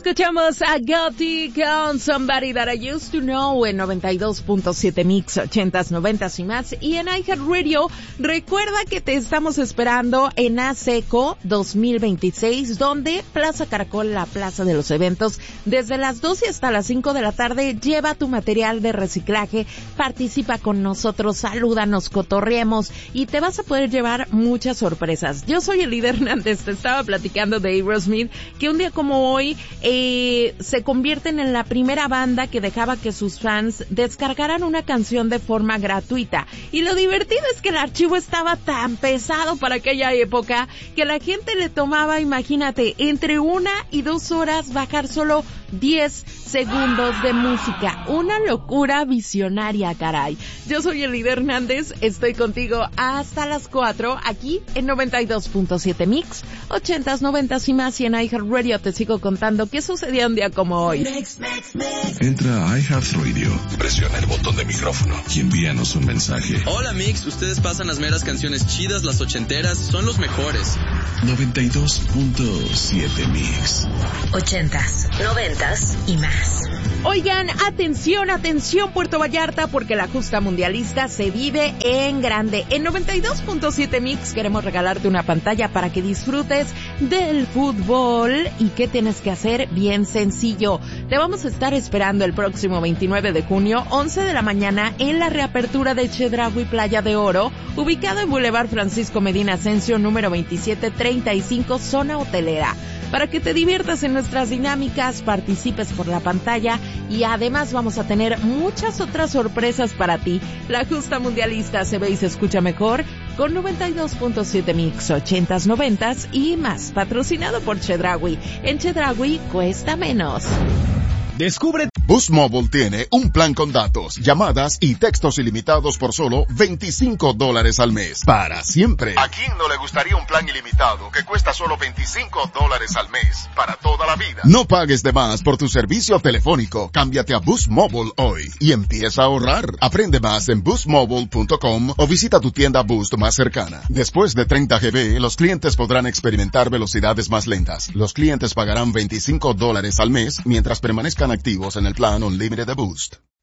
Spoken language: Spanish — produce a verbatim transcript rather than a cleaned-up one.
Escuchamos a Gotti con Somebody That I Used to Know en noventa y dos punto siete Mix, ochentas, noventas y más. Y en iHeartRadio, recuerda que te estamos esperando en ASECO dos mil veintiséis, donde Plaza Caracol, la plaza de los eventos, desde las doce hasta las cinco de la tarde, lleva tu material de reciclaje, participa con nosotros, salúdanos, cotorreemos y te vas a poder llevar muchas sorpresas. Yo soy Elida Hernández, te estaba platicando de Aerosmith, que un día como hoy eh, se convierten en la primera banda que dejaba que sus fans descargaran una canción de forma gratuita. Y lo divertido es que el archivo estaba tan pesado para aquella época que la gente le tomaba, imagínate, entre una y dos horas bajar solo diez segundos de música. Una locura visionaria, caray. Yo soy Elida Hernández, estoy contigo hasta las cuatro, aquí en noventa y dos punto siete Mix, ochentas, noventas y más, y en iHeartRadio te sigo contando qué sucedió un día como hoy. Entra a iHeartRadio, presiona el botón de micrófono y envíanos un mensaje. Hola Mix, ustedes pasan las meras canciones chidas, las ochenteras, son los mejores. noventa y dos punto siete Mix. Ochentas, noventas y más. Oigan, atención, atención Puerto Vallarta, porque la justa mundialista se vive en grande. En noventa y dos punto siete Mix queremos regalarte una pantalla para que disfrutes del fútbol. ¿Y qué tienes que hacer? Bien sencillo. Te vamos a estar esperando el próximo veintinueve de junio, once de la mañana, en la reapertura de Chedraui Playa de Oro, ubicado en Boulevard Francisco Medina Asensio, número veintisiete treinta y cinco, zona hotelera. Para que te diviertas en nuestras dinámicas, participes por la pantalla y además vamos a tener muchas otras sorpresas para ti. La justa mundialista se ve y se escucha mejor con noventa y dos punto siete Mix, ochentas, noventas y más. Patrocinado por Chedraui. En Chedraui cuesta menos. Descubre. Boost Mobile tiene un plan con datos, llamadas y textos ilimitados por solo veinticinco dólares al mes. Para siempre. ¿A quién no le gustaría un plan ilimitado que cuesta solo veinticinco dólares al mes? Para toda la vida. No pagues de más por tu servicio telefónico. Cámbiate a Boost Mobile hoy y empieza a ahorrar. Aprende más en boost mobile punto com o visita tu tienda Boost más cercana. Después de treinta gigabytes, los clientes podrán experimentar velocidades más lentas. Los clientes pagarán veinticinco dólares al mes mientras permanezcan activos en el plan Unlimited de Boost.